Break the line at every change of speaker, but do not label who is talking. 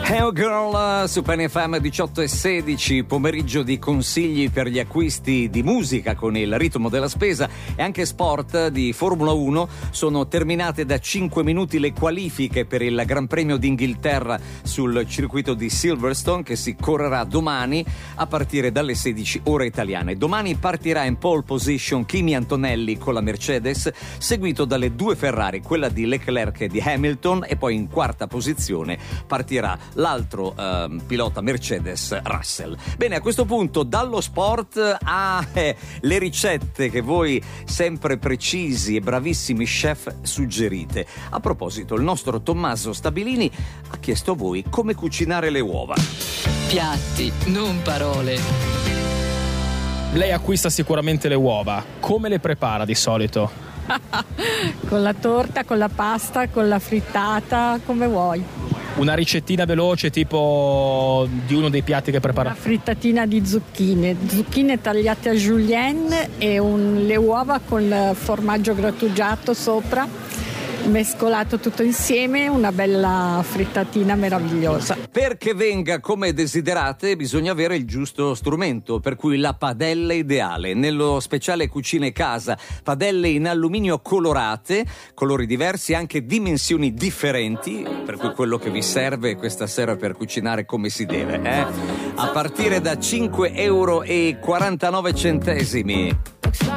Hey Girl su Penny FM 18:16, pomeriggio di consigli per gli acquisti di musica con il ritmo della spesa e anche sport di Formula 1. Sono terminate da 5 minuti le qualifiche per il Gran Premio d'Inghilterra sul circuito di Silverstone, che si correrà domani a partire dalle 16 ore italiane. Domani partirà in pole position Kimi Antonelli con la Mercedes, seguito dalle due Ferrari, quella di Leclerc e di Hamilton, e poi in quarta posizione partirà l'altro pilota Mercedes, Russell. Bene, a questo punto dallo sport le ricette che voi sempre precisi e bravissimi chef suggerite. A proposito, il nostro Tommaso Stabilini ha chiesto a voi come cucinare le uova.
Piatti, non parole.
Lei acquista sicuramente le uova. Come le prepara di solito?
Con la torta, con la pasta, con la frittata, come vuoi.
Una ricettina veloce tipo di uno dei piatti che prepara?
Una frittatina di zucchine tagliate a julienne e le uova con il formaggio grattugiato sopra, mescolato tutto insieme, una bella frittatina meravigliosa.
Perché venga come desiderate bisogna avere il giusto strumento, per cui la padella ideale. Nello speciale Cucine Casa, padelle in alluminio colorate, colori diversi, anche dimensioni differenti, per cui quello che vi serve questa sera per cucinare come si deve, a partire da 5,49 €.